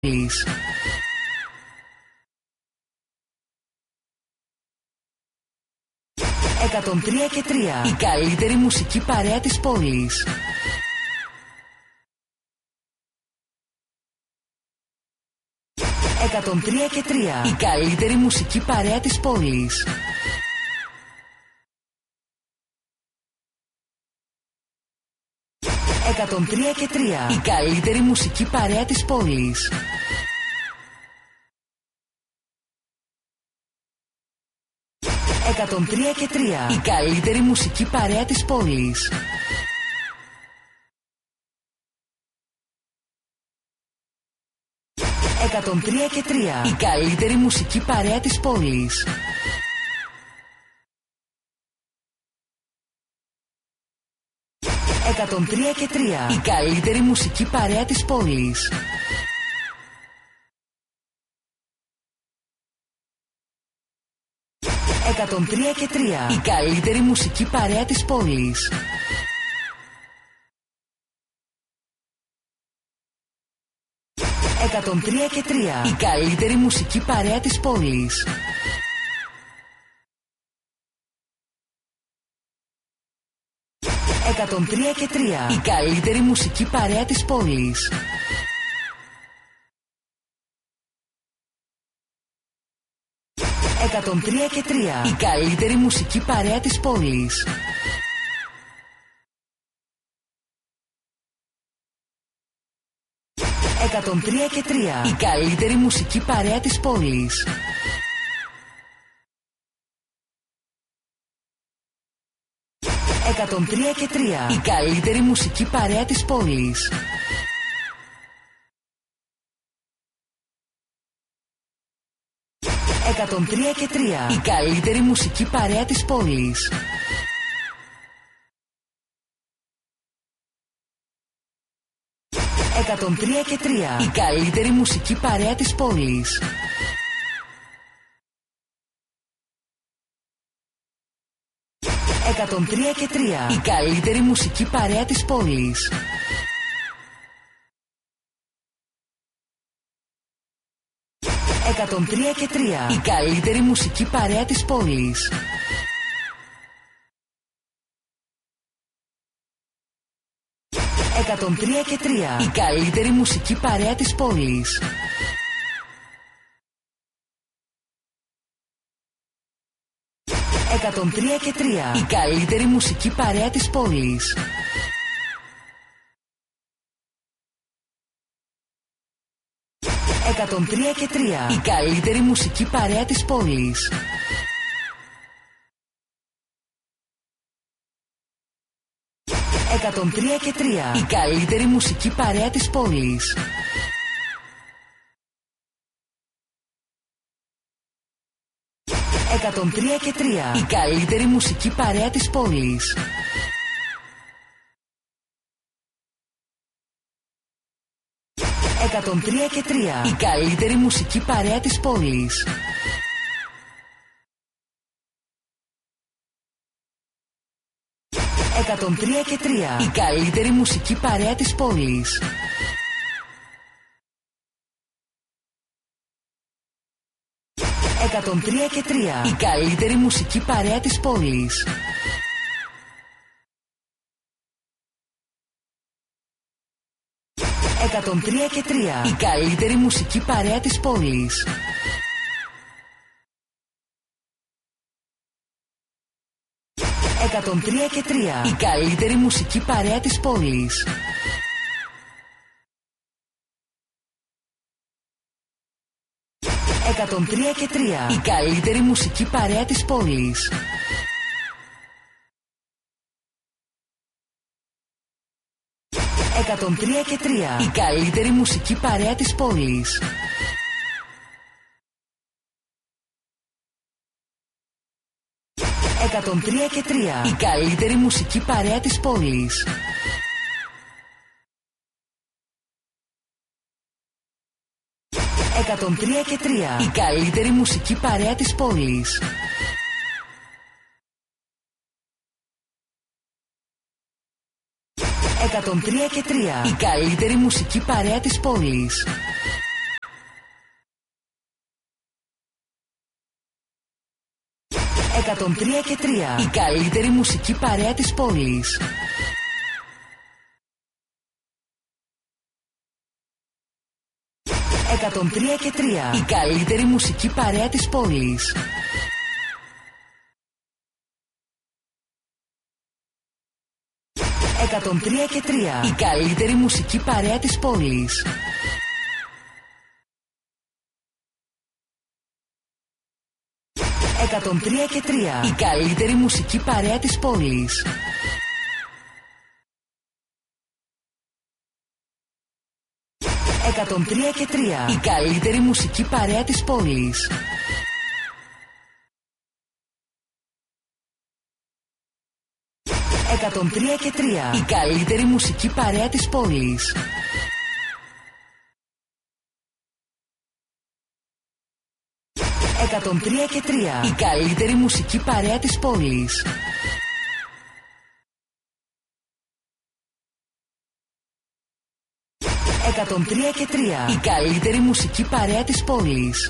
πόλης. 103,3. Η καλύτερη μουσική παρέα της πόλης. 103,3. Η καλύτερη μουσική παρέα της πόλης. 103,3. Η καλύτερη μουσική παρέα της πόλης. 103,3. Η καλύτερη μουσική παρέα της πόλης. 103,3. Η καλύτερη μουσική παρέα της πόλης. 103,3. Η καλύτερη μουσική παρέα της πόλης. 103,3. Η καλύτερη μουσική παρέα της πόλης. 103,3. Η καλύτερη μουσική παρέα της πόλης. 103,3. Η καλύτερη μουσική παρέα της πόλης. 103,3. Η καλύτερη μουσική παρέα της πόλης. 103,3. Η καλύτερη μουσική παρέα της πόλης. 103,3. Η καλύτερη μουσική παρέα της πόλης. 103,3. Η καλύτερη μουσική παρέα της πόλης. 103,3. Η καλύτερη μουσική παρέα της πόλης. 103,3. Η καλύτερη μουσική παρέα της πόλης. 103,3. Η καλύτερη μουσική παρέα της πόλης. 103,3. Η καλύτερη μουσική παρέα της πόλης. 103,3. Η καλύτερη μουσική παρέα της πόλης. 103,3. Η καλύτερη μουσική παρέα της πόλης. 103,3. Η καλύτερη μουσική παρέα της πόλης. 103,3. Η καλύτερη μουσική παρέα της πόλης. 103,3. Η καλύτερη μουσική παρέα της πόλης. 103,3. Η καλύτερη μουσική παρέα της πόλης. 103,3. Η καλύτερη μουσική παρέα της πόλης. 103,3. Η καλύτερη μουσική παρέα της πόλης. 103,3. Η καλύτερη μουσική παρέα της πόλης. 103,3. Η καλύτερη μουσική παρέα της πόλης. 103,3. Η καλύτερη μουσική παρέα της πόλης. 103,3. Η καλύτερη μουσική παρέα της πόλης. 103,3. Η καλύτερη μουσική παρέα της πόλης. 103,3. Η καλύτερη μουσική παρέα της πόλης. 103,3. Η καλύτερη μουσική παρέα της πόλης. 103,3. Η καλύτερη μουσική παρέα της πόλης. 103,3. Η καλύτερη μουσική παρέα της πόλης. 103,3. Η καλύτερη μουσική παρέα της πόλης. 103,3. Η καλύτερη μουσική παρέα της πόλης. 103,3. Η καλύτερη μουσική παρέα της πόλης. 103,3. Η καλύτερη μουσική παρέα της πόλης. 103,3. Η καλύτερη μουσική παρέα της πόλης.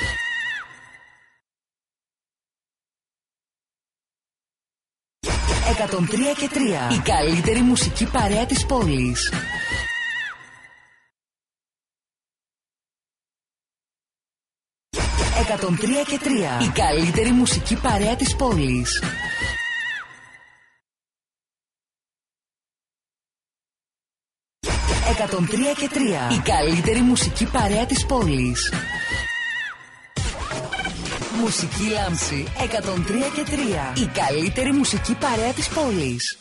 103,3. Η καλύτερη μουσική παρέα της πόλης. 103,3. Η καλύτερη μουσική παρέα της πόλης. 103,3. Η καλύτερη μουσική παρέα της πόλης. Μουσική Λάμψη 103,3. Η καλύτερη μουσική παρέα της πόλης.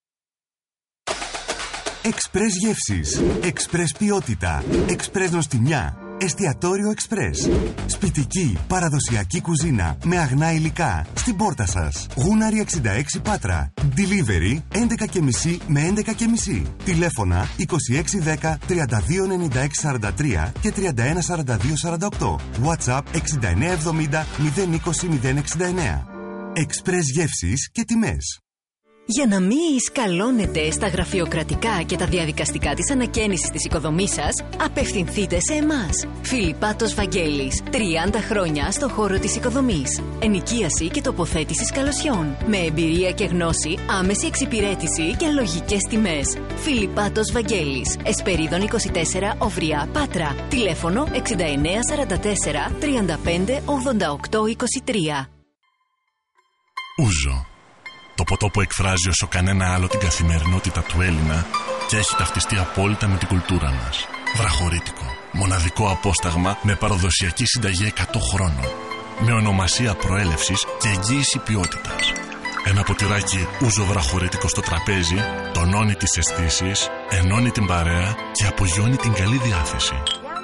Εξπρές γεύσεις, εξπρές ποιότητα, εξπρές νοστιμιά. Εστιατόριο Εξπρές. Σπιτική, παραδοσιακή κουζίνα με αγνά υλικά. Στην πόρτα σας. Γούναρη 66 Πάτρα. Delivery 11.30 με 11.30. Τηλέφωνα 2610 329643 και 314248. WhatsApp 6970 020 069. Εξπρές γεύσεις και τιμές. Για να μην σκαλώνετε στα γραφειοκρατικά και τα διαδικαστικά της ανακαίνησης της οικοδομής σας, απευθυνθείτε σε εμάς. Φιλιππάτος Βαγγέλης. 30 χρόνια στον χώρο της οικοδομής. Ενοικίαση και τοποθέτηση σκαλωσιών. Με εμπειρία και γνώση, άμεση εξυπηρέτηση και λογικές τιμές. Φιλιππάτος Βαγγέλης. Εσπερίδων 24, Οβριά, Πάτρα. Τηλέφωνο 6944 35 88 23. Ούζο. Το ποτό που εκφράζει όσο κανένα άλλο την καθημερινότητα του Έλληνα και έχει ταυτιστεί απόλυτα με την κουλτούρα μας. Βραχωρίτικο. Μοναδικό απόσταγμα με παραδοσιακή συνταγή 100 χρόνων. Με ονομασία προέλευσης και εγγύηση ποιότητας. Ένα ποτηράκι ούζο βραχωρίτικο στο τραπέζι τονώνει τις αισθήσεις, ενώνει την παρέα και απογειώνει την καλή διάθεση.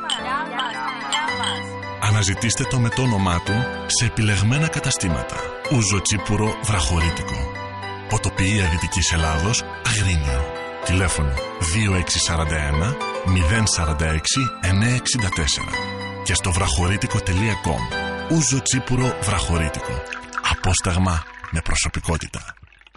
Αναζητήστε το με το όνομά του σε επιλεγμένα καταστήματα. Ούζο τσίπουρο βραχωρίτικο. Ποτοποιία Δυτικής Ελλάδος, Αγρίνιο. Τηλέφωνο 2641 046 964. Και στο βραχωρίτικο.com. Ούζο τσίπουρο βραχωρίτικο. Απόσταγμα με προσωπικότητα.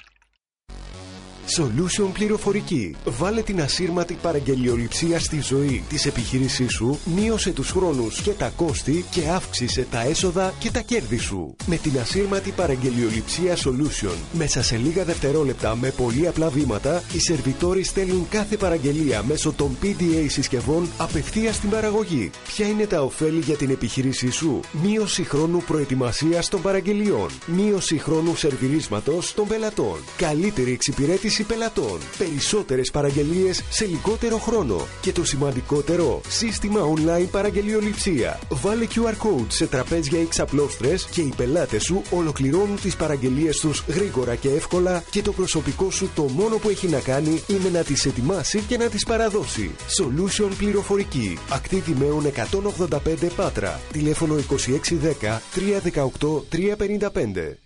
Solution πληροφορική. Βάλε την ασύρματη παραγγελιοληψία στη ζωή της επιχείρησής σου, μείωσε τους χρόνους και τα κόστη και αύξησε τα έσοδα και τα κέρδη σου. Με την ασύρματη παραγγελιοληψία Solution, μέσα σε λίγα δευτερόλεπτα με πολύ απλά βήματα, οι σερβιτόροι στέλνουν κάθε παραγγελία μέσω των PDA συσκευών απευθείας στην παραγωγή. Ποια είναι τα ωφέλη για την επιχείρησή σου? Μείωση χρόνου προετοιμασίας των παραγγελιών, μείωση χρόνου σερβιρίσματος των πελατών, καλύτερη εξυπηρέτηση πελατών, περισσότερες παραγγελίες σε λιγότερο χρόνο και το σημαντικότερο, σύστημα online παραγγελιοληψία. Βάλε QR code σε τραπέζια ή ξαπλώστρες και οι πελάτες σου ολοκληρώνουν τις παραγγελίες τους γρήγορα και εύκολα και το προσωπικό σου το μόνο που έχει να κάνει είναι να τις ετοιμάσει και να τις παραδώσει. Solution πληροφορική. Ακτή Δημαίων 185 Πάτρα. Τηλέφωνο 2610 318 355.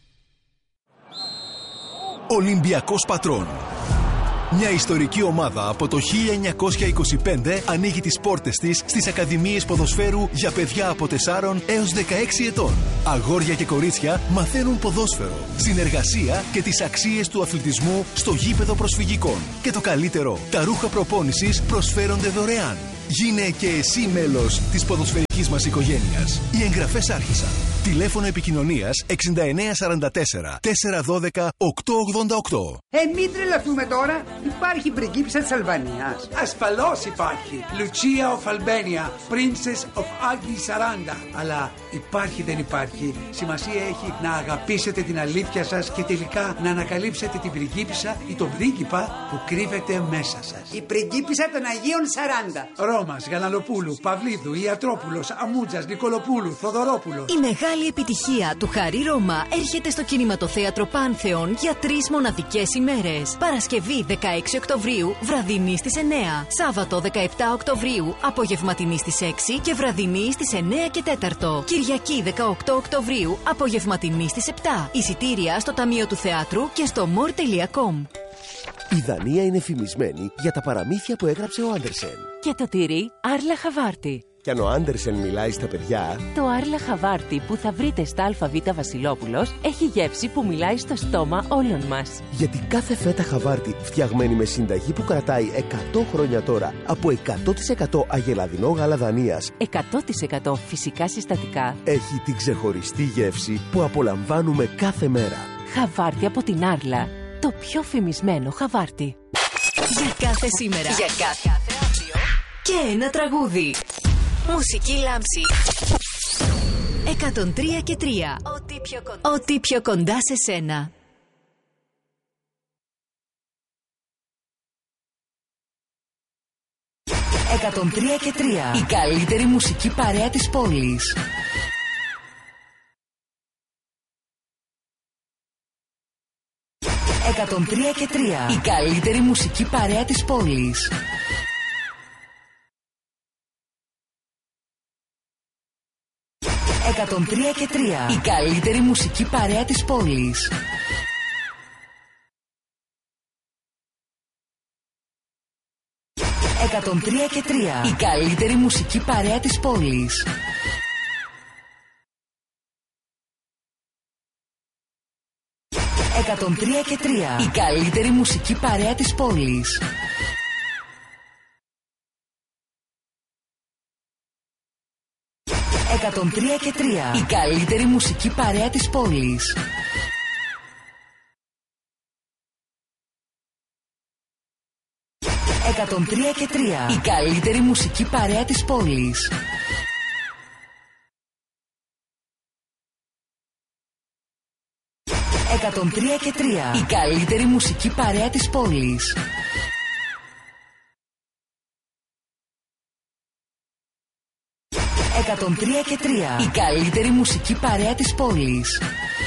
Ολυμπιακός Πατρών. Μια ιστορική ομάδα από το 1925 ανοίγει τις πόρτες της στις Ακαδημίες Ποδοσφαίρου για παιδιά από 4 έως 16 ετών. Αγόρια και κορίτσια μαθαίνουν ποδόσφαιρο, συνεργασία και τις αξίες του αθλητισμού στο γήπεδο προσφυγικών. Και το καλύτερο, τα ρούχα προπόνησης προσφέρονται δωρεάν. Γίνε και εσύ μέλος της ποδοσφαιρικής μας οικογένειας. Οι εγγραφές άρχισαν. Τηλέφωνο επικοινωνίας 6944 412 888. Μην τρελαθούμε τώρα. Υπάρχει πριγκίπισσα της Αλβανίας. Ασφαλώς υπάρχει. Lucia of Albania, Princess of Agi 40. Αλλά υπάρχει δεν υπάρχει. Σημασία έχει να αγαπήσετε την αλήθεια σας και τελικά να ανακαλύψετε την πριγκίπισσα ή τον πρίγκιπα που κρύβεται μέσα σας. Η πριγκίπισσα των Αγίων 40. Ρώμας, Γαλανοπούλου, Παυλίδου, Ιατρόπουλος, Αμούτζας, Νικολοπούλου, Θοδωρόπουλο. Η μεγάλη επιτυχία του Χαρί Ρώμα έρχεται στο Κινηματοθέατρο Πάνθεον για 3 μοναδικές ημέρες. Παρασκευή 16 Οκτωβρίου, βραδινή στις 9. Σάββατο 17 Οκτωβρίου, απογευματινή στις 6 και βραδινή στις 9 και 4. Κυριακή 18 Οκτωβρίου, απογευματινή στις 7. Εισιτήρια στο Ταμείο του Θεάτρου και στο more.com. Η Δανία είναι φημισμένη για τα παραμύθια που έγραψε ο Άντερσεν. Και το τυρί Άρλα Χαβάρτη. Κι αν ο Άντερσεν μιλάει στα παιδιά, το Άρλα Χαβάρτη που θα βρείτε στα ΑΒ Βασιλόπουλος έχει γεύση που μιλάει στο στόμα όλων μας. γιατί κάθε φέτα Χαβάρτη φτιαγμένη με συνταγή που κρατάει 100 χρόνια τώρα από 100% αγελαδινό γάλα Δανίας, 100% φυσικά συστατικά, έχει την ξεχωριστή γεύση που απολαμβάνουμε κάθε μέρα. Χαβάρτη από την Άρλα. Το πιο φημισμένο Χαβάρτη. Για κάθε σήμερα. Για κάθε αύριο. Και ένα τραγούδι. Μουσική Λάμψη. 103 και 3. Ό,τι πιο κοντά σε σένα. «103 και 3». Η καλύτερη μουσική παρέα της πόλης. «103 και 3». Η καλύτερη μουσική παρέα της πόλης. «103 και 3». Η καλύτερη μουσική παρέα της πόλης. «103 και 3». Η καλύτερη μουσική παρέα της πόλης. 103 και 3. Η καλύτερη μουσική παρέα της πόλης. 103 και 3. Η καλύτερη μουσική παρέα της πόλης. 103 και 3. Η καλύτερη μουσική παρέα της πόλης. 103 και 3. Η καλύτερη μουσική παρέα της πόλης. 103 και 3. Η καλύτερη μουσική παρέα της πόλης.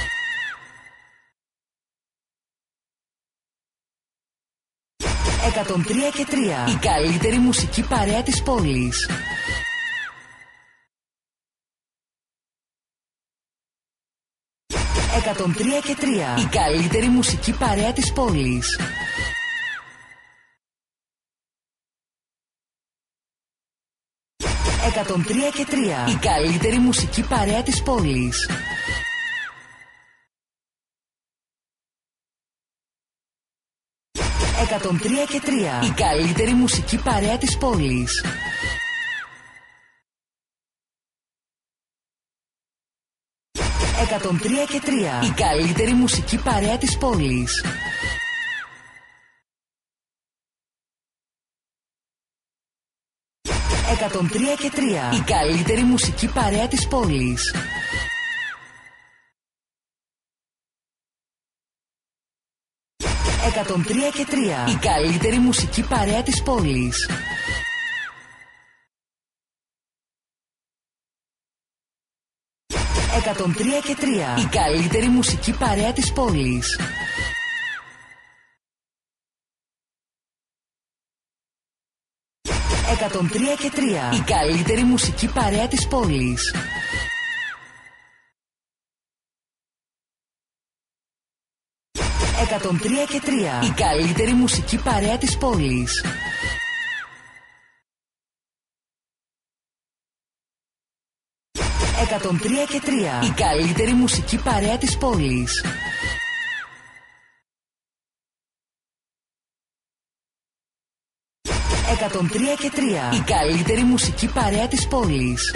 103 και 3. Η καλύτερη μουσική παρέα της πόλης. 103 και 3. Η καλύτερη μουσική παρέα της πόλης. 103 και 3. Η καλύτερη μουσική παρέα της πόλης. 103 και 3. Η καλύτερη μουσική παρέα της πόλης. 103 και 3. Η καλύτερη μουσική παρέα της πόλης. 103 και 3. Η καλύτερη μουσική παρέα της πόλης. 103 και 3. Η καλύτερη μουσική παρέα της πόλης. 103 και 3. Η καλύτερη μουσική παρέα της πόλης. 103 και 3. Η καλύτερη μουσική παρέα της πόλης. 103 και 3. Η καλύτερη μουσική παρέα της πόλης. 103 και 3. Η καλύτερη μουσική παρέα της πόλης. 103 103 και 3. Η καλύτερη μουσική παρέα της πόλης.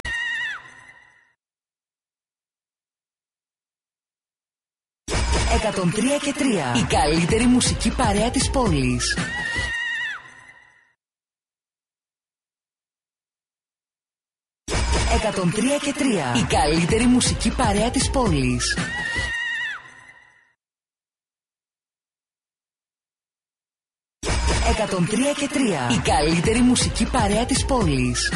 103 και 3. Η καλύτερη μουσική παρέα της πόλης. 103 και 3. Η καλύτερη μουσική παρέα της πόλης. 103 και 3. Η καλύτερη μουσική παρέα της πόλης.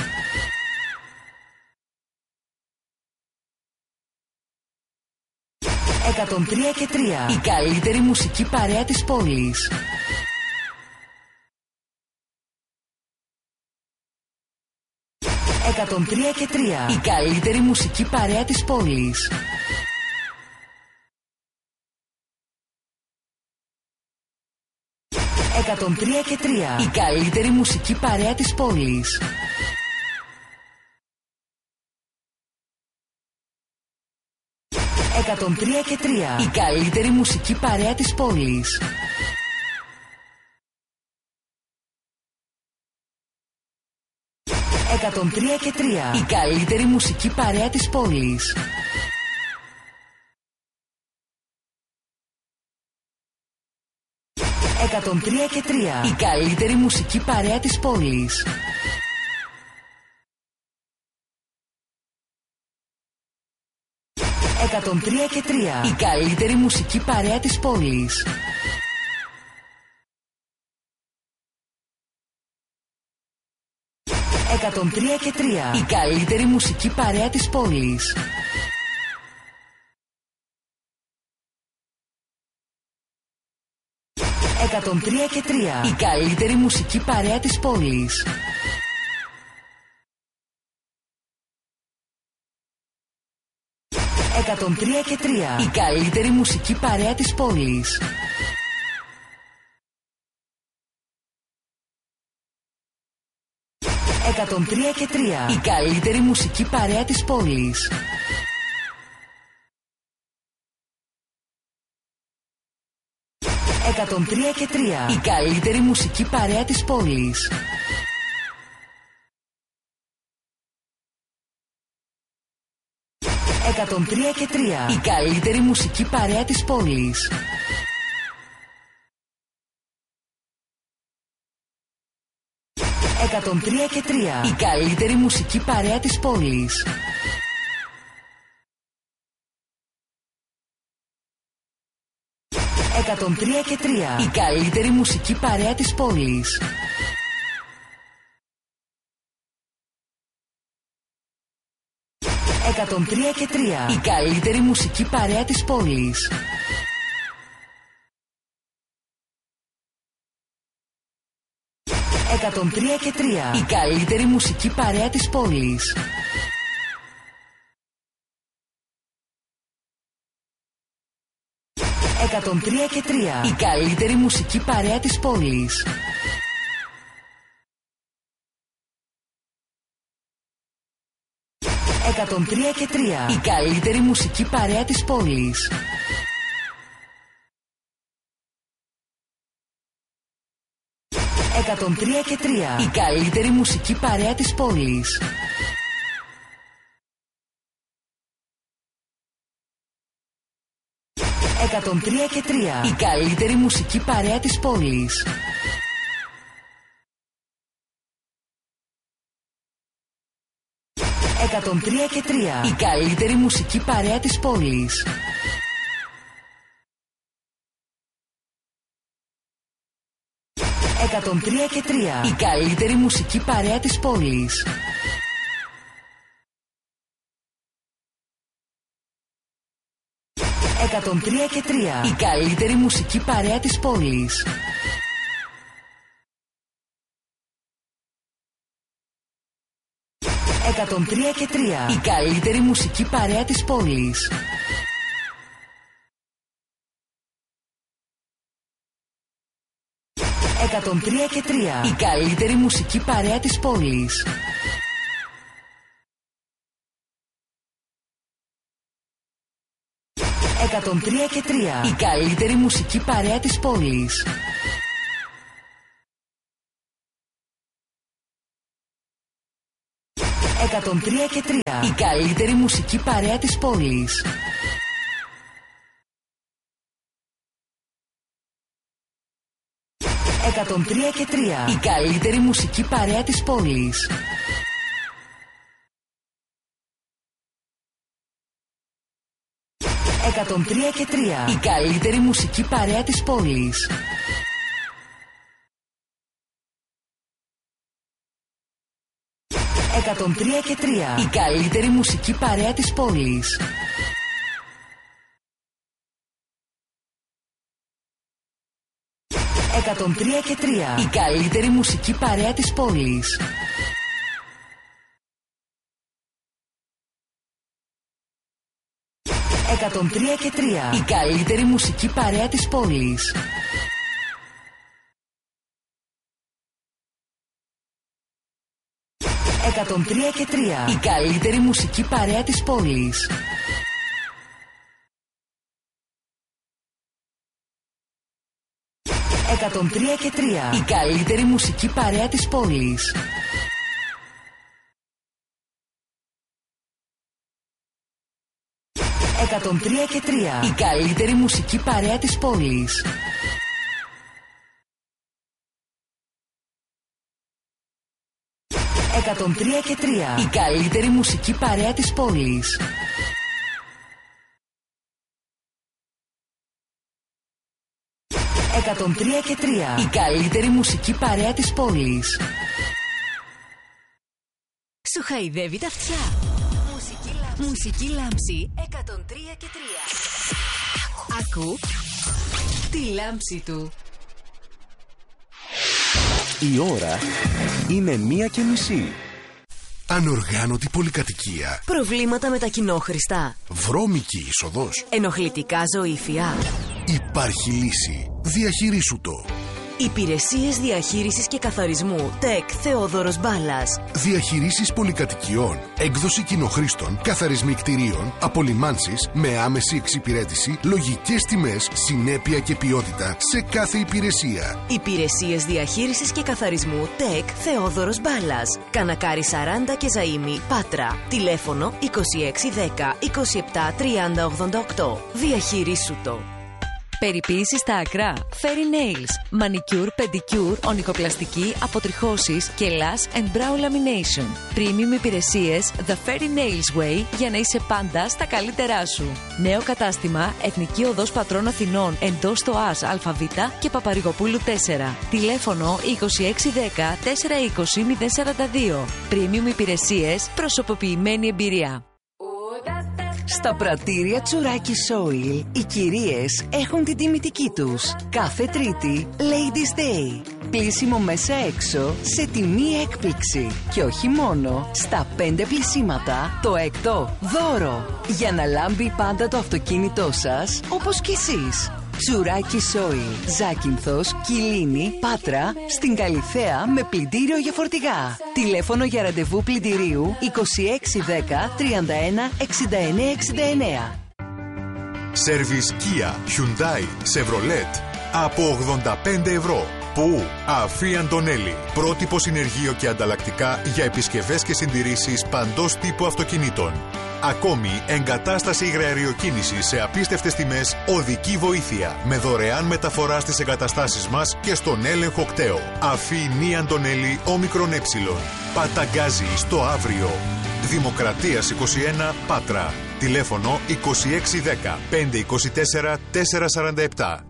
103 και 3. Η καλύτερη μουσική παρέα της πόλης. 103 και 3. Η καλύτερη μουσική παρέα της πόλης. 103 και 3. Η καλύτερη μουσική παρέα της πόλης. 103 και 3. Η καλύτερη μουσική παρέα της πόλης. 103 και 3. Η καλύτερη μουσική παρέα της πόλης. 103 και 3. Η καλύτερη μουσική παρέα της πόλης. 103 και 3. Η καλύτερη μουσική παρέα της πόλης. 103 και 3. Η καλύτερη μουσική παρέα της πόλης. 103 και 3. Η καλύτερη μουσική παρέα της πόλης. 103 και 3. Η καλύτερη μουσική παρέα της πόλης. 103 και 3. Η καλύτερη μουσική παρέα της πόλης. 103 και 3. Η καλύτερη μουσική παρέα της πόλης. 103 και 3. Η καλύτερη μουσική παρέα της πόλης. 103 και 3. Η καλύτερη μουσική παρέα της πόλης. 103 και 3. Η καλύτερη μουσική παρέα της πόλης. 103 και 3. Η καλύτερη μουσική παρέα της πόλης. 103 και 3. Η καλύτερη μουσική παρέα της πόλης. 103 και 3. Η καλύτερη μουσική παρέα της πόλης. 103 και 3. Η καλύτερη μουσική παρέα της πόλης. 103 και 3. Η καλύτερη μουσική παρέα της πόλης. 103 και 3. Η καλύτερη μουσική παρέα της πόλης. 103 και 3. Η καλύτερη μουσική παρέα της πόλης. 103 και 3. Η καλύτερη μουσική παρέα της πόλης. 103 και 3. Η καλύτερη μουσική παρέα της πόλης. 103 και 3. Η καλύτερη μουσική παρέα της πόλης. 103 και 3. Η καλύτερη μουσική παρέα της πόλης. 103 και 3. Η καλύτερη μουσική παρέα της πόλης. 103 και 3. Η καλύτερη μουσική παρέα της πόλης. 103 και 3. Η καλύτερη μουσική παρέα της πόλης. 103 και 3. Η καλύτερη μουσική παρέα της πόλης. 103 και 3. Η καλύτερη μουσική παρέα της πόλης. 103 και 3. Η καλύτερη μουσική παρέα της πόλης. 103 και 3. Η καλύτερη μουσική παρέα της πόλης. 103 και 3. Η καλύτερη μουσική παρέα της πόλης. 103 και 3. Η καλύτερη μουσική παρέα της πόλης. 103 και 3. Η καλύτερη μουσική παρέα της πόλης. 103 και 3. Η καλύτερη μουσική παρέα της πόλης. 103 και 3. Η καλύτερη μουσική παρέα της πόλης. Σου χαϊδεύει τα αυτιά. Μουσική λάμψη 103 και 3. Ακού τη λάμψη του. Η ώρα είναι 1:30. Ανοργάνωτη πολυκατοικία. Προβλήματα με τα κοινόχρηστα. Βρώμικη είσοδος. Ενοχλητικά ζωήφια. Υπάρχει λύση. Διαχειρίσου το. Υπηρεσίες διαχείρισης και καθαρισμού. ΤΕΚ Θεόδωρος Μπάλας. Διαχειρήσεις πολυκατοικιών. Έκδοση κοινοχρήστων. Καθαρισμοί κτηρίων. Απολυμάνσεις με άμεση εξυπηρέτηση. Λογικές τιμές. Συνέπεια και ποιότητα σε κάθε υπηρεσία. Υπηρεσίες διαχείρισης και καθαρισμού. ΤΕΚ Θεόδωρος Μπάλας. Κανακάρι 40 και Ζαΐμι, Πάτρα. Τηλέφωνο 2610 27 30 88. Διαχειρίσου το. Περιποίηση στα ακρά. Fairy Nails. Manicure, pedicure, ονικοπλαστική, αποτριχώσεις, κελάς and brow lamination. Premium υπηρεσίες The Fairy Nails Way για να είσαι πάντα στα καλύτερά σου. Νέο κατάστημα Εθνική Οδός Πατρών Αθηνών εντός το ΑΣ ΑΒ και Παπαρηγοπούλου 4. Τηλέφωνο 2610 420 042. Premium υπηρεσίες, προσωποποιημένη εμπειρία. Στα πρατήρια Τσουράκι Soil, οι κυρίες έχουν την τιμητική τους. Κάθε Τρίτη, Ladies Day. Πλύσιμο μέσα έξω σε τιμή έκπληξη. Και όχι μόνο, στα 5 πλυσίματα, το έκτο δώρο. Για να λάμπει πάντα το αυτοκίνητό σας, όπως κι εσείς. Τσουράκι Soil, Ζάκυνθος, Κιλίνη, Πάτρα, στην Καλιθέα με πλυντήριο για φορτηγά. Τηλέφωνο για ραντεβού πλυντηρίου 2610 31 69 69. Σέρβις Kia, Hyundai, Chevrolet από 85 ευρώ. Πού? Αφή Αντωνέλη. Πρότυπο συνεργείο και ανταλλακτικά για επισκευές και συντηρήσεις παντός τύπου αυτοκινήτων. Ακόμη, εγκατάσταση υγραεριοκίνησης σε απίστευτες τιμές, οδική βοήθεια, με δωρεάν μεταφορά στις εγκαταστάσεις μας και στον έλεγχο κταίο. Αφή Νη Αντωνέλη, όμικρον ε. Παταγκάζι στο αύριο. Δημοκρατίας 21, Πάτρα. Τηλέφωνο 2610 524 447.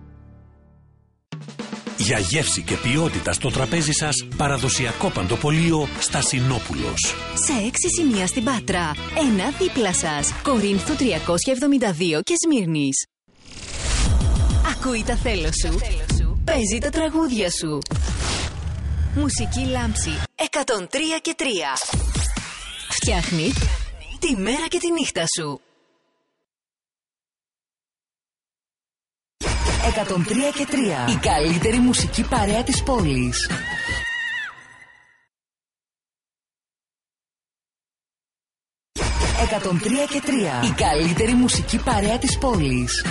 Για γεύση και ποιότητα στο τραπέζι σας, παραδοσιακό παντοπολείο Στασινόπουλος. Σε 6 σημεία στην Πάτρα, ένα δίπλα σας. Κορίνθου 372 και Σμύρνης. Ακούει τα θέλω σου. Παίζει τα τραγούδια σου. Μουσική λάμψη 103 και 3. Φτιάχνει τη μέρα και τη νύχτα σου. 103 και 3. Η καλύτερη μουσική παρέα της πόλης. 103 και 3. Η καλύτερη μουσική παρέα της πόλης.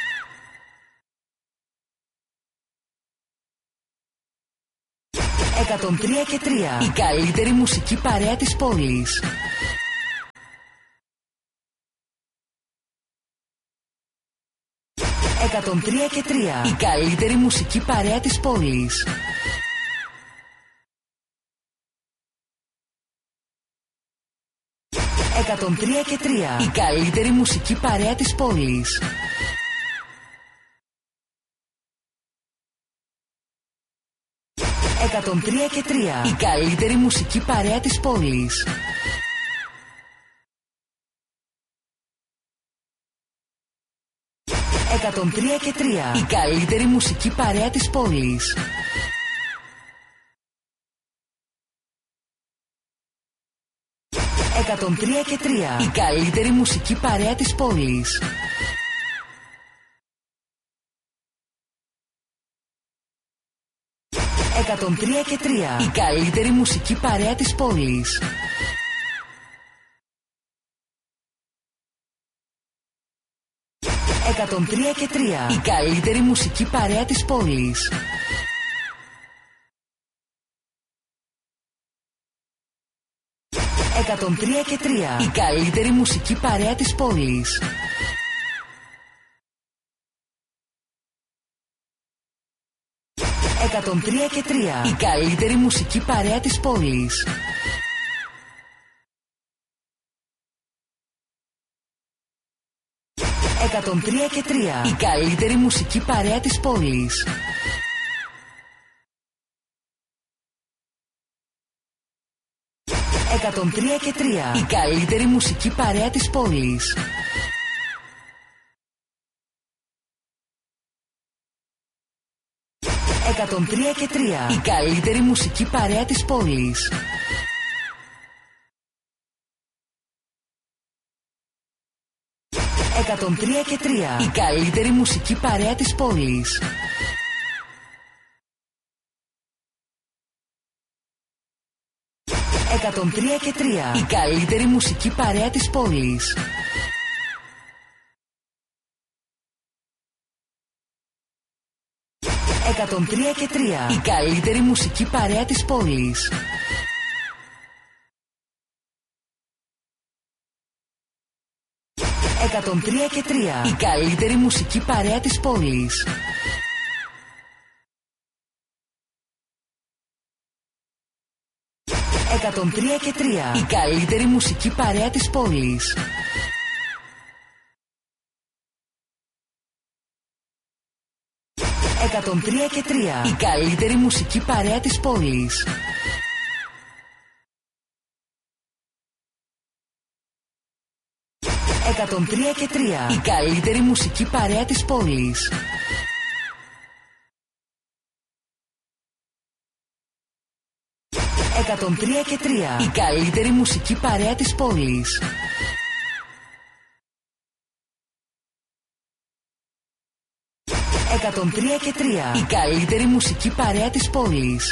103 103 και 3. Η καλύτερη μουσική παρέα της πόλης. 103 και 3. Η καλύτερη μουσική παρέα της πόλης. 103 και 3. Η καλύτερη μουσική παρέα της πόλης. 103 και 3. Η καλύτερη μουσική παρέα της πόλης. 103 και 3. Η καλύτερη μουσική παρέα της πόλης. 103 και 3. Η καλύτερη μουσική παρέα της πόλης. 103 και 3. Η καλύτερη μουσική παρέα της πόλης. 103 και 3. Η καλύτερη μουσική παρέα της πόλης. 103 και 3. Η καλύτερη μουσική παρέα της πόλης. 103 και 3. Η καλύτερη μουσική παρέα της πόλης. 103 και 3. Η καλύτερη μουσική παρέα της πόλης. 103 και 3. Η καλύτερη μουσική παρέα της πόλης. 103 και 3. Η καλύτερη μουσική παρέα της πόλης. 103 και 3. Η καλύτερη μουσική παρέα της πόλης. 103 και 3. Η καλύτερη μουσική παρέα της πόλης. 103 και 3. Η καλύτερη μουσική παρέα της πόλης. 103 και 3. Η καλύτερη μουσική παρέα της πόλης. 103 και 3. Η καλύτερη μουσική παρέα της πόλης. 103 και 3. Η καλύτερη μουσική παρέα της πόλης. 103 και 3. Η καλύτερη μουσική παρέα της πόλης. 103 και 3. Η καλύτερη μουσική παρέα της πόλης. 103 και 3. Η καλύτερη μουσική παρέα της πόλης.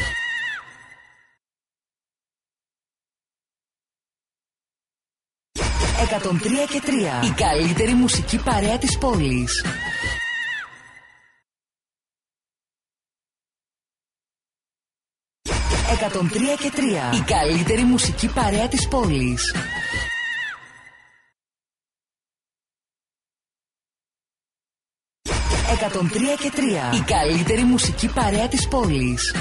103 και 3. Η καλύτερη μουσική παρέα της πόλης. 103 και 3. Η καλύτερη μουσική παρέα της πόλης. 103 και 3. Η καλύτερη μουσική παρέα της πόλης.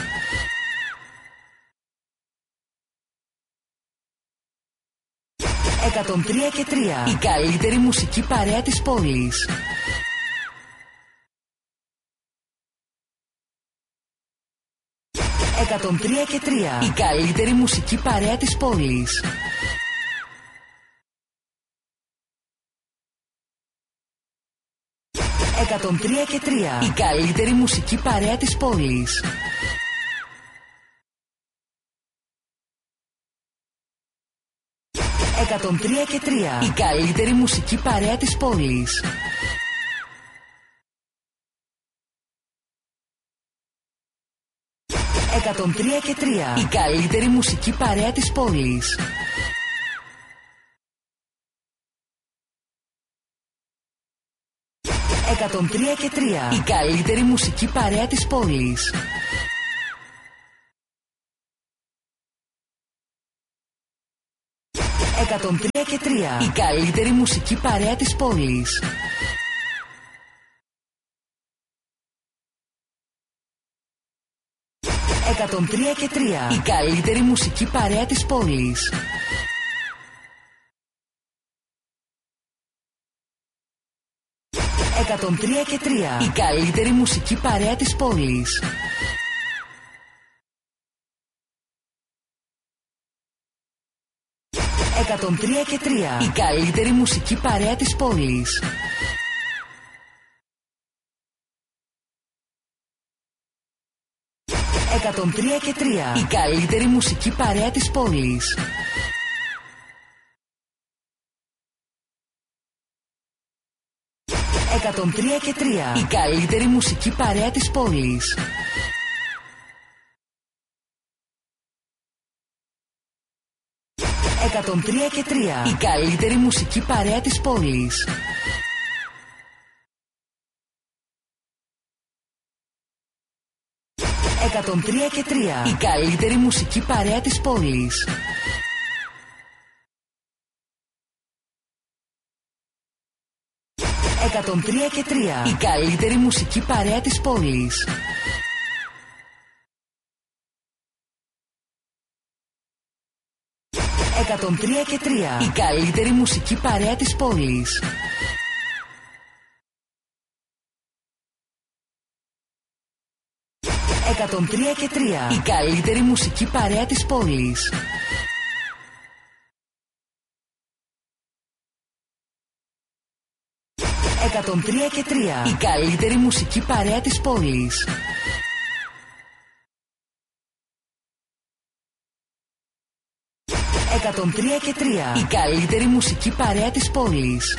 103 και 3. Η καλύτερη μουσική παρέα της πόλης. 103 και 3. Η καλύτερη μουσική παρέα της πόλης. 103 και 3. Η καλύτερη μουσική παρέα της πόλης. 103 και 3. Η καλύτερη μουσική παρέα της πόλης. 103 και 3. Η καλύτερη μουσική παρέα της πόλης. 103 και 3. Η καλύτερη μουσική παρέα της πόλης. 103 και 3. Η καλύτερη μουσική παρέα της πόλης. 103 και 3. Η καλύτερη μουσική παρέα της πόλης. 103 και 3. Η καλύτερη μουσική παρέα της πόλης. 103 και 3. Η καλύτερη μουσική παρέα της πόλης. 103 και 3. Η καλύτερη μουσική παρέα της πόλης. 103 και 3. Η καλύτερη μουσική παρέα της πόλης. 103 και 3. Η καλύτερη μουσική παρέα της πόλης. 103 και 3. Η καλύτερη μουσική παρέα της πόλης. 103 και 3. Η καλύτερη μουσική παρέα της πόλης. 103 και 3. Η καλύτερη μουσική παρέα της πόλης. 103 και 3. Η καλύτερη μουσική παρέα της πόλης. 103 και 3. Η καλύτερη μουσική παρέα της πόλης. 103 και 3. Η καλύτερη μουσική παρέα της πόλης.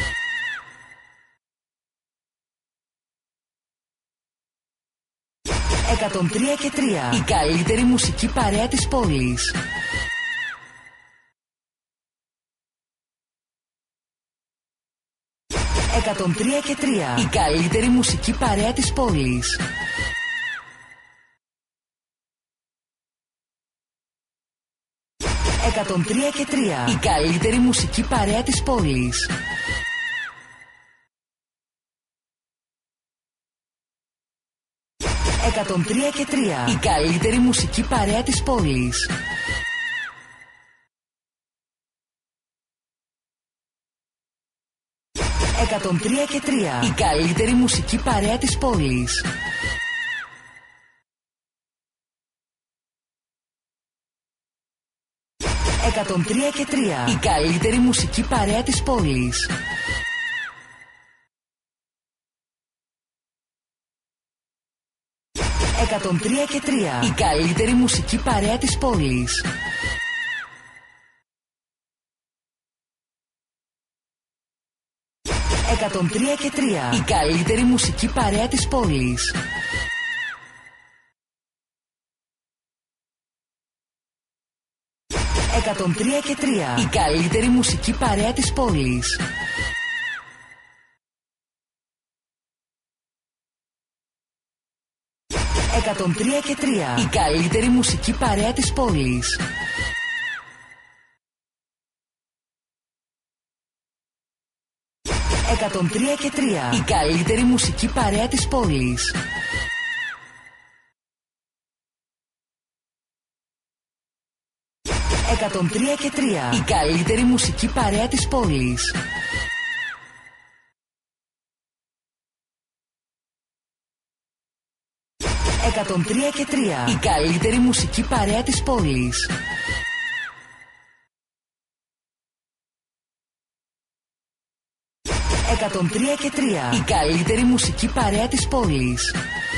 103 και 3. Η καλύτερη μουσική παρέα της πόλης. 103 και 3. Η καλύτερη μουσική παρέα της πόλης. 103 και 3. Η καλύτερη μουσική παρέα της πόλης. 103 και 3. Η καλύτερη μουσική παρέα της πόλης. 103 και 3. Η καλύτερη μουσική παρέα της πόλης. 103 και 3. Η καλύτερη μουσική παρέα της πόλης. 103 και 3. Η καλύτερη μουσική παρέα της πόλης. 103 και 3. Η καλύτερη μουσική παρέα της πόλης. 103 και 3. Η καλύτερη μουσική παρέα της πόλης. 103 και 3. Η καλύτερη μουσική παρέα της πόλης. 103 και 3. Η καλύτερη μουσική παρέα της πόλης. 103 και 3. Η καλύτερη μουσική παρέα της πόλης. 103 και 3. Η καλύτερη μουσική παρέα της πόλης. 103 και 3. Η καλύτερη μουσική παρέα της πόλης.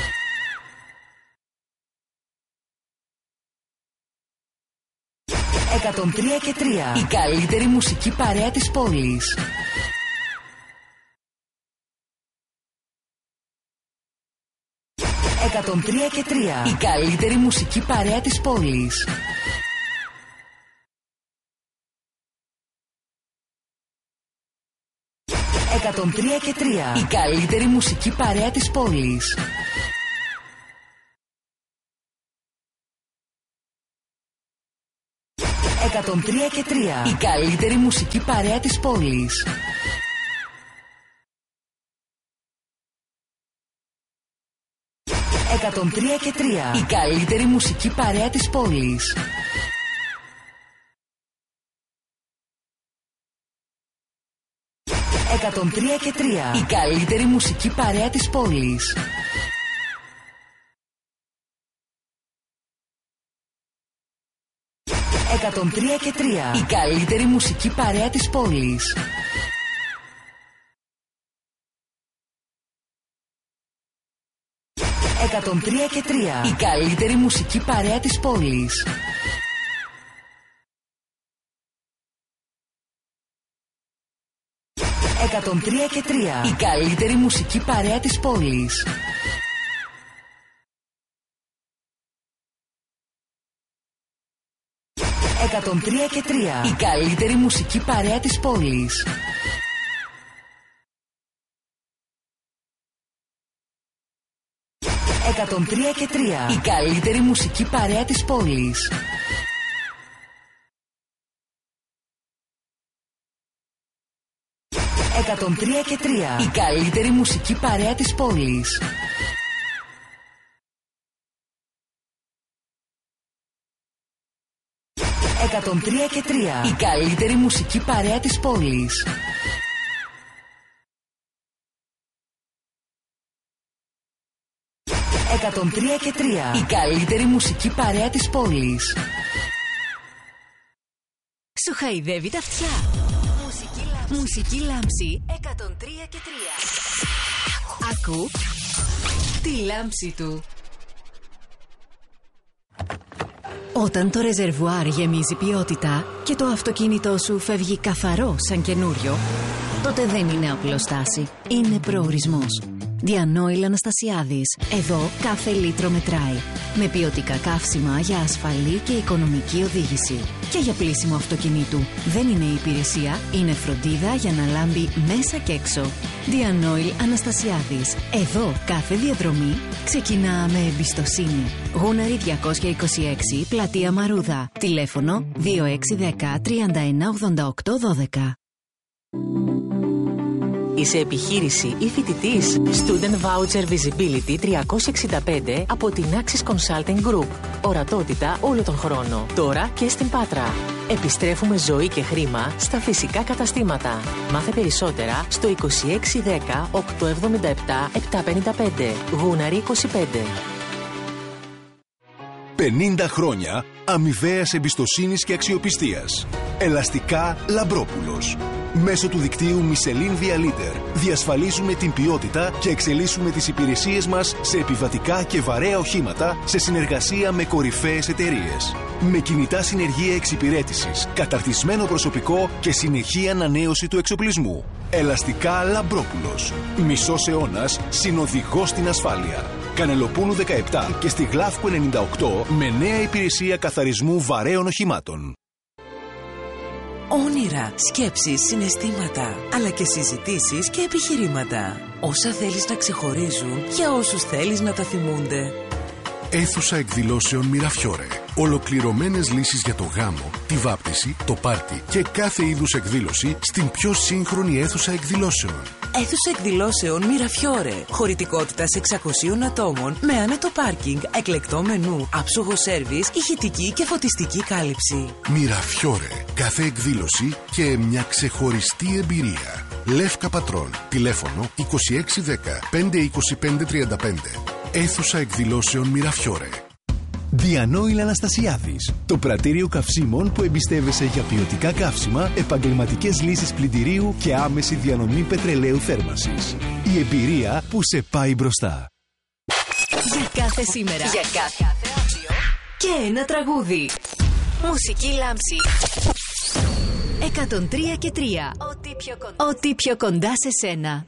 103 και 3. Η καλύτερη μουσική παρέα της πόλης. 103 και 3. Η καλύτερη μουσική παρέα της πόλης. 103 και 3. Η καλύτερη μουσική παρέα της πόλης. 103 103 και 3. Η καλύτερη μουσική παρέα της πόλης. 103 και 3. Η καλύτερη μουσική παρέα της πόλης. 103 και 3. Η καλύτερη μουσική παρέα της πόλης. 103 και 3. Η καλύτερη μουσική παρέα της πόλης. 103 και 3. Η καλύτερη μουσική παρέα της πόλης. 103 και 3. Η καλύτερη μουσική παρέα της πόλης. 103 και 3. Η καλύτερη μουσική παρέα της πόλης. 103 και 3. Η καλύτερη μουσική παρέα της πόλης. 103 και 3. Η καλύτερη μουσική παρέα της πόλης. 103 και 3. Η καλύτερη μουσική παρέα της πόλης. 103 και 3. Η καλύτερη μουσική παρέα της πόλης. Σου χαϊδεύει τα αυτιά. Μουσική λάμψη 103 και 3. Ακού τη λάμψη του. Όταν το ρεζερβουάρ γεμίζει ποιότητα και το αυτοκίνητό σου φεύγει καθαρό σαν καινούριο, τότε δεν είναι απλοστάση, είναι προορισμός. Διανόηλ Αναστασιάδης. Εδώ κάθε λίτρο μετράει. Με ποιοτικά καύσιμα για ασφαλή και οικονομική οδήγηση. Και για πλύσιμο αυτοκινήτου. Δεν είναι υπηρεσία, είναι φροντίδα για να λάμπει μέσα και έξω. Διανόηλ Αναστασιάδης. Εδώ κάθε διαδρομή ξεκινά με εμπιστοσύνη. Γούναρη 226, Πλατεία Μαρούδα. Τηλέφωνο 2610 3188 12. Είσαι επιχείρηση ή φοιτητής? Student Voucher Visibility 365 από την Axis Consulting Group. Ορατότητα όλο τον χρόνο. Τώρα και στην Πάτρα. Επιστρέφουμε ζωή και χρήμα στα φυσικά καταστήματα. Μάθε περισσότερα στο 2610 877 755. Γούναρη 25. 50 χρόνια αμοιβαίας εμπιστοσύνης και αξιοπιστίας. Ελαστικά Λαμπρόπουλος. Μέσω του δικτύου Michelin Via Liter διασφαλίζουμε την ποιότητα και εξελίσσουμε τις υπηρεσίες μας σε επιβατικά και βαρέα οχήματα σε συνεργασία με κορυφαίες εταιρείες. Με κινητά συνεργεία εξυπηρέτησης, καταρτισμένο προσωπικό και συνεχή ανανέωση του εξοπλισμού. Ελαστικά Λαμπρόπουλος. Μισός αιώνας συνοδηγός στην ασφάλεια. Κανελοπούλου 17 και στη Γλάφκου 98 με νέα υπηρεσία καθαρισμού βαρέων οχημάτων. Όνειρα, σκέψεις, συναισθήματα, αλλά και συζητήσεις και επιχειρήματα. Όσα θέλεις να ξεχωρίζουν για όσους θέλεις να τα θυμούνται. Αίθουσα εκδηλώσεων Μιραφιόρε. Ολοκληρωμένες λύσεις για το γάμο, τη βάπτιση, το πάρτι και κάθε είδους εκδήλωση στην πιο σύγχρονη αίθουσα εκδηλώσεων. Αίθουσα εκδηλώσεων Μιραφιόρε. Χωρητικότητα 600 ατόμων με άνετο πάρκινγκ, εκλεκτό μενού, άψογο σέρβις, ηχητική και φωτιστική κάλυψη. Μιραφιόρε. Κάθε εκδήλωση και μια ξεχωριστή εμπειρία. Λεύκα Πατρών. Τηλέφωνο 2610 525 35. Αίθουσα εκδηλώσεων Μιραφιόρε. Διανόηλ Αναστασιάδης. Το πρατήριο καυσίμων που εμπιστεύεσαι για ποιοτικά καύσιμα, επαγγελματικές λύσεις πλυντηρίου και άμεση διανομή πετρελαίου θέρμανσης. Η εμπειρία που σε πάει μπροστά. Για κάθε σήμερα. Για κάθε αύριο. Και ένα τραγούδι. Μουσική λάμψη 103 και 3. Ό,τι πιο κοντά σε σένα.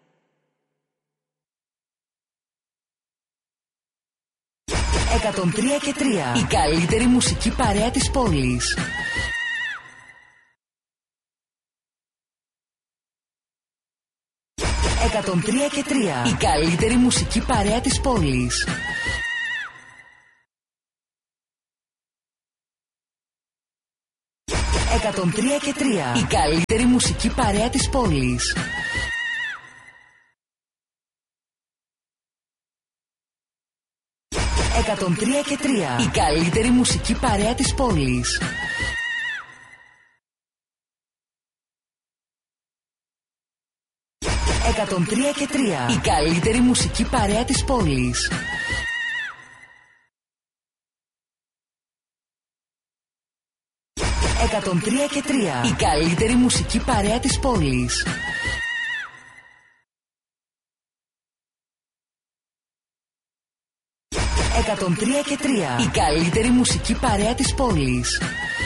103 και 3. Η καλύτερη μουσική παρέα της πόλης. 103 και 3. Η καλύτερη μουσική παρέα της πόλης. 103 και 3. Η καλύτερη μουσική παρέα της πόλης. 103 και 3. Η καλύτερη μουσική παρέα της πόλης. 103 και 3. Η καλύτερη μουσική παρέα της πόλης. 103 και 3. Η καλύτερη μουσική παρέα της πόλης. 103 και 3. Η καλύτερη μουσική παρέα της πόλης.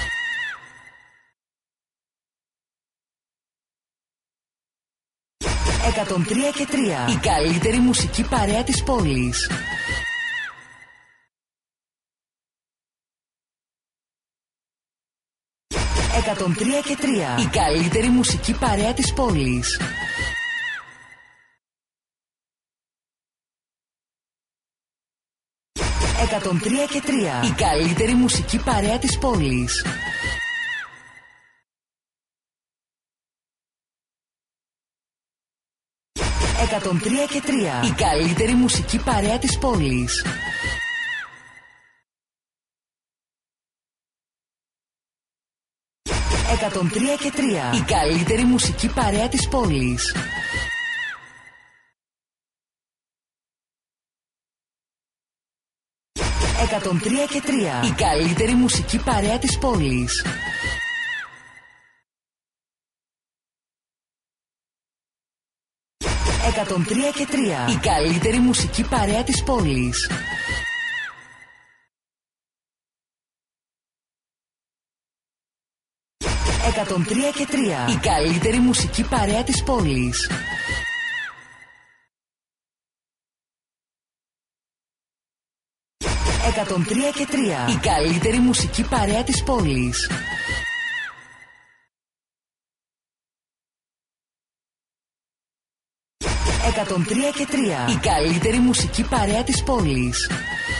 103 και 3. Η καλύτερη μουσική παρέα της πόλης. 103 και 3. Η καλύτερη μουσική παρέα της πόλης. 103 και 3. Η καλύτερη μουσική παρέα της πόλης. 103 και 3. Η καλύτερη μουσική παρέα της πόλης. 103 και 3. Η καλύτερη μουσική παρέα της πόλης. 103 και 3. Η καλύτερη μουσική παρέα της πόλης. 103 και 3. Η καλύτερη μουσική παρέα της πόλης. 103 και 3. Η καλύτερη μουσική παρέα της πόλης. 103 και 3. Η καλύτερη μουσική παρέα της πόλης. 103 και 3. Η καλύτερη μουσική παρέα της πόλης.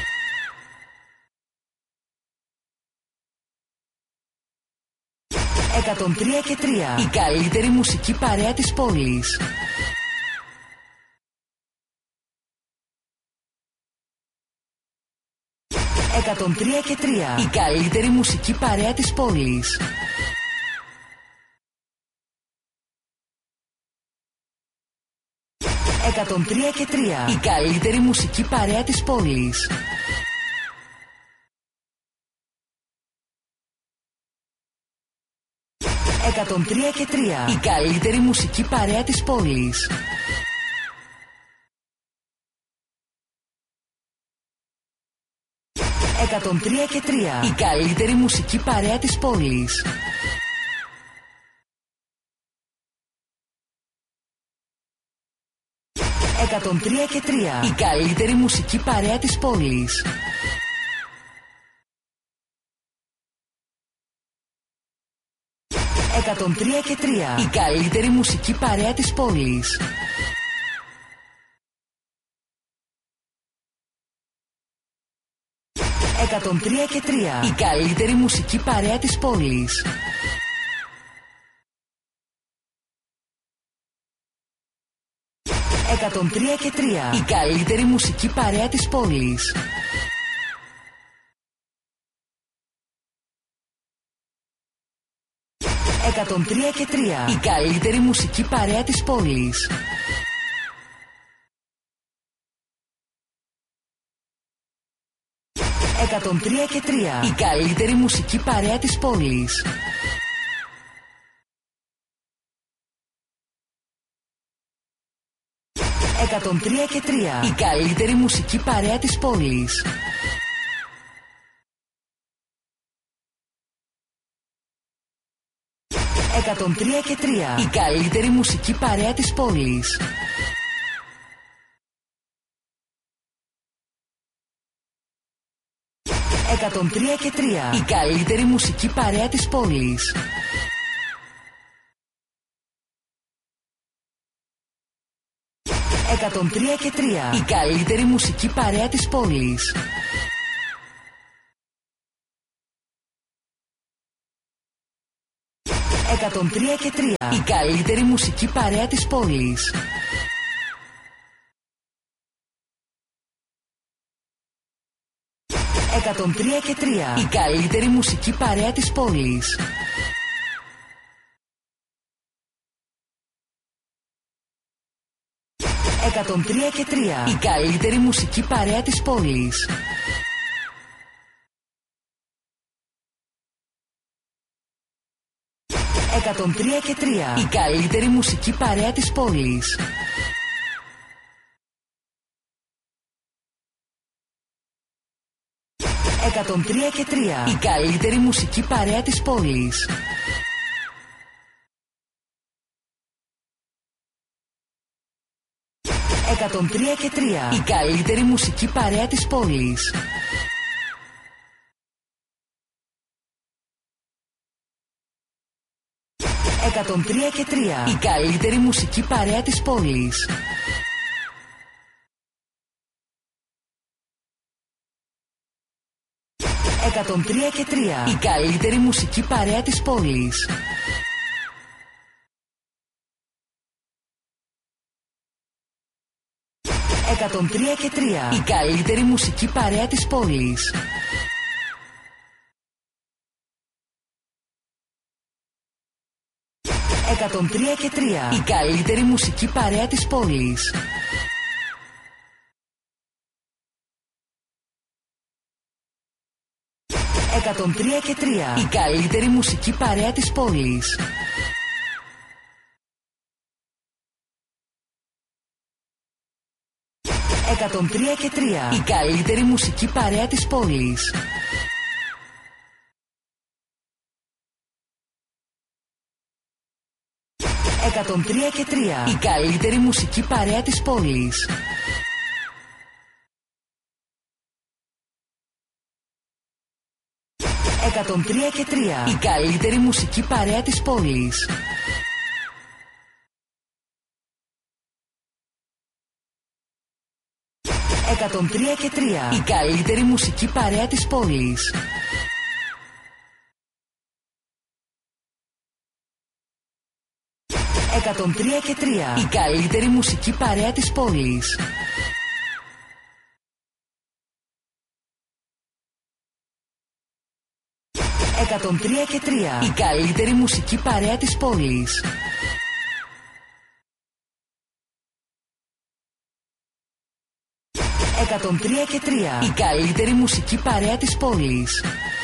103 και 3. Η καλύτερη μουσική παρέα της πόλης. 103 και 3. Η καλύτερη μουσική παρέα της πόλης. 103 και 3. Η καλύτερη μουσική παρέα της πόλης. 103 και 3. Η καλύτερη μουσική παρέα της πόλης. 103 και 3. Η καλύτερη μουσική παρέα της πόλης. 103 και 3. Η καλύτερη μουσική παρέα της πόλης. 103 και 3. Η καλύτερη μουσική παρέα της πόλης. 103 και 3. Η καλύτερη μουσική παρέα της πόλης. 103 και 3. Η καλύτερη μουσική παρέα της πόλης. 103 και 3. Η καλύτερη μουσική παρέα της πόλης. 103 και 3. Η καλύτερη μουσική παρέα της πόλης. 103 και 3. Η καλύτερη μουσική παρέα της πόλης. 103 και 3. Η καλύτερη μουσική παρέα της πόλης. 103 και 3. Η καλύτερη μουσική παρέα της πόλης. 103 και 3. Η καλύτερη μουσική παρέα της πόλης. 103 και 3. Η καλύτερη μουσική παρέα της πόλης. 103 και 3. Η καλύτερη μουσική παρέα της πόλης. 103 και 3. Η καλύτερη μουσική παρέα της πόλης. 103 και 3. Η καλύτερη μουσική παρέα της πόλης. 103 και 3. Η καλύτερη μουσική παρέα της πόλης. 103 και 3. Η καλύτερη μουσική παρέα της πόλης. 103 και 3. Η καλύτερη μουσική παρέα της πόλης. 103 και 3. Η καλύτερη μουσική παρέα της πόλης. 103 και 3. Η καλύτερη μουσική παρέα της πόλης. 103 και 3. Η καλύτερη μουσική παρέα της πόλης. 103 και 3. Η καλύτερη μουσική παρέα της πόλης. 103 και 3. Η καλύτερη μουσική παρέα της πόλης. 103 και 3. Η καλύτερη μουσική παρέα της πόλης. 103 και 3. Η καλύτερη μουσική παρέα της πόλης. 103 και 3. Η καλύτερη μουσική παρέα της πόλης. 103 και 3. Η καλύτερη μουσική παρέα της πόλης. 103 και 3. Η καλύτερη μουσική παρέα της πόλης. 103 και 3. Η καλύτερη μουσική παρέα της πόλης.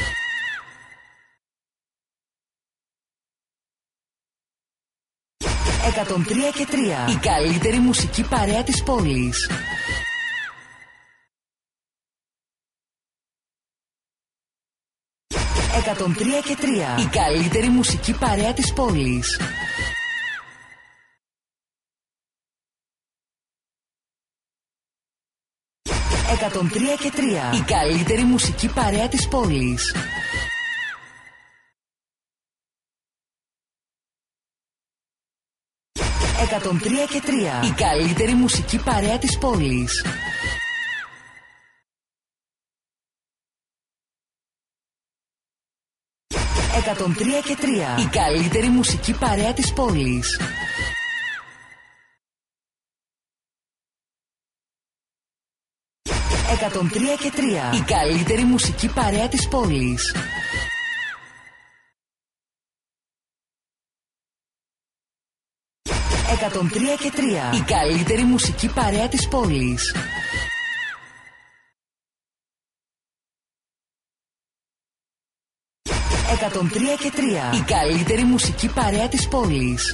103 και 3. Η καλύτερη μουσική παρέα της πόλης. 103 και 3. Η καλύτερη μουσική παρέα της πόλης. 103 και 3. Η καλύτερη μουσική παρέα της πόλης. 103 και 3. Η καλύτερη μουσική παρέα της πόλης. 103 και 3. Η καλύτερη μουσική παρέα της πόλης. 103 και 3. Η καλύτερη μουσική παρέα της πόλης. 103 και 3. Η καλύτερη μουσική παρέα της πόλης. 103 και 3. Η καλύτερη μουσική παρέα της πόλης.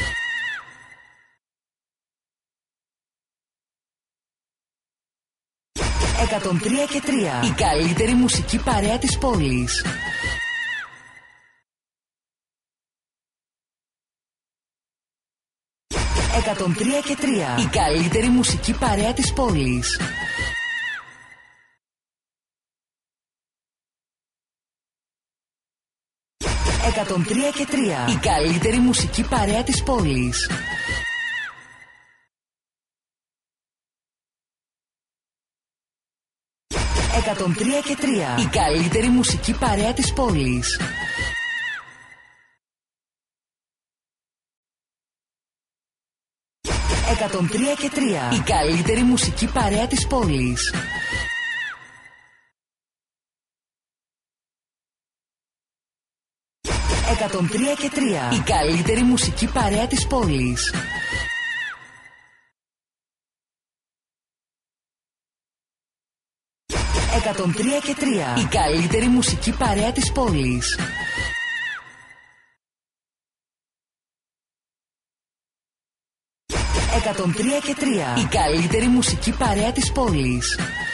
103 και 3. Η καλύτερη μουσική παρέα της πόλης. 103 και 3. Η καλύτερη μουσική παρέα της πόλης. 103 και 3. Η καλύτερη μουσική παρέα της πόλης. 103 και 3. Η καλύτερη μουσική παρέα της πόλης. 103 και 3. Η καλύτερη μουσική παρέα της πόλης. 103 και 3. Η καλύτερη μουσική παρέα της πόλης. 103 και 3. Η καλύτερη μουσική παρέα της πόλης. 103 και 3. Η καλύτερη μουσική παρέα της πόλης.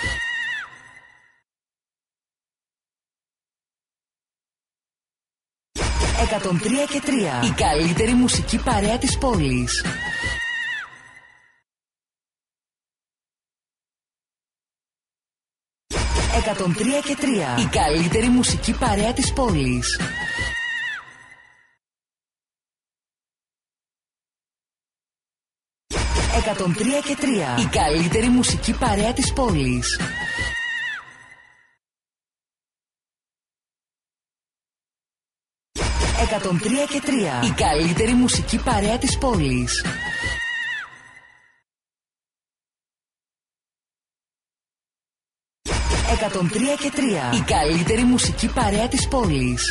103 και 3. Η καλύτερη μουσική παρέα της πόλης. 103 και 3. Η καλύτερη μουσική παρέα της πόλης. 103 και 3. Η καλύτερη μουσική παρέα της πόλης. 103 και 3. Η καλύτερη μουσική παρέα της πόλης. 103 και 3. Η καλύτερη μουσική παρέα της πόλης.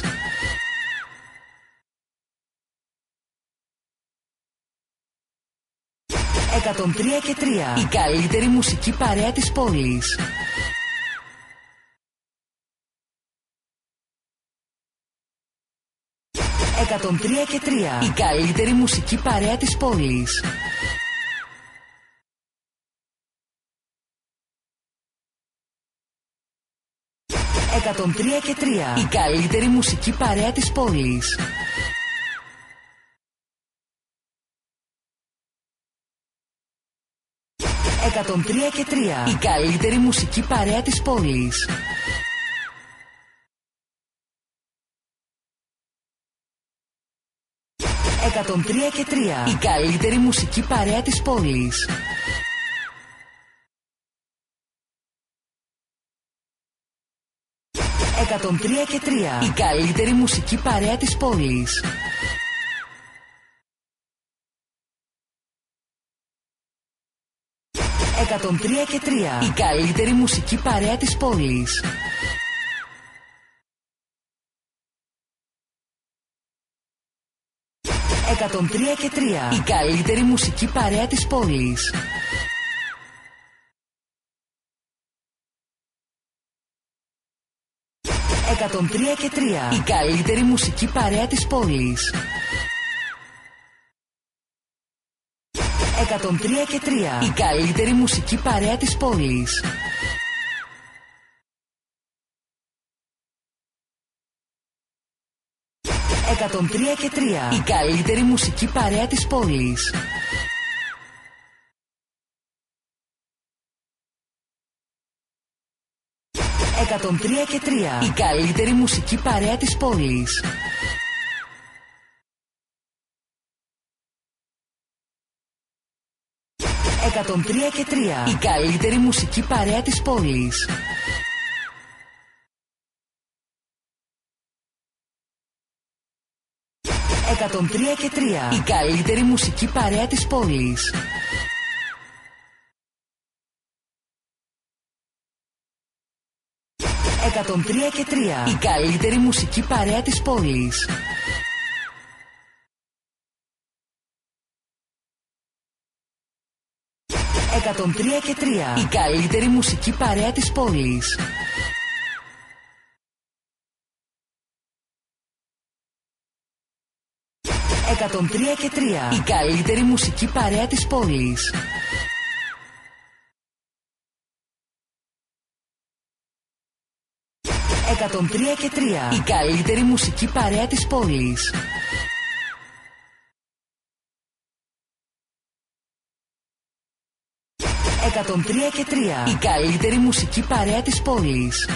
103 και 3. Η καλύτερη μουσική παρέα της πόλης. 103 και 3. Η καλύτερη μουσική παρέα της πόλης. 103 και 3. Η καλύτερη μουσική παρέα της πόλης. 103 και 3. Η καλύτερη μουσική παρέα της πόλης. 103 και 3. Η καλύτερη μουσική παρέα της πόλης. 103 και 3. Η καλύτερη μουσική παρέα της πόλης. 103 και 3. Η καλύτερη μουσική παρέα της πόλης. 103 και 3. Η καλύτερη μουσική παρέα της πόλης. 103 και 3. Η καλύτερη μουσική παρέα της πόλης. 103 και 3. Η καλύτερη μουσική παρέα της πόλης. 103 και 3. Η καλύτερη μουσική παρέα της πόλης. 103 και 3. Η καλύτερη μουσική παρέα της πόλης. 103 και 3. Η καλύτερη μουσική παρέα της πόλης. 103 και 3. Η καλύτερη μουσική παρέα της πόλης. 103 και 3. Η καλύτερη μουσική παρέα της πόλης. 103 και 3. Η καλύτερη μουσική παρέα της πόλης. 103 και 3. Η καλύτερη μουσική παρέα της πόλης. 103 και 3. Η καλύτερη μουσική παρέα της πόλης. 103 και 3. Η καλύτερη μουσική παρέα της πόλης.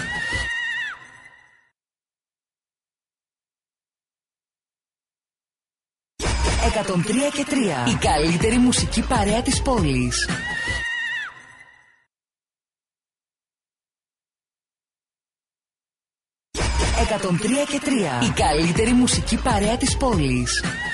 103 και 3. Η καλύτερη μουσική παρέα της πόλης. 103 και 3. Η καλύτερη μουσική παρέα της πόλης.